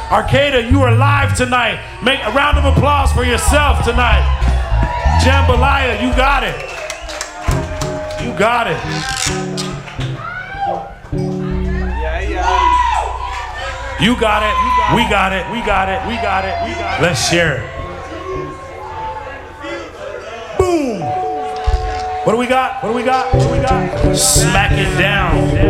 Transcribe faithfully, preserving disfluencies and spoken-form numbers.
Arcata, you are live tonight. Make a round of applause for yourself tonight. Jambalaya, you got it. You got it. Yeah, yeah. You got it. We got it. We got it. We got it. We got it. Let's share it. Boom. What do we got? What do we got? What do we got? Smack it down.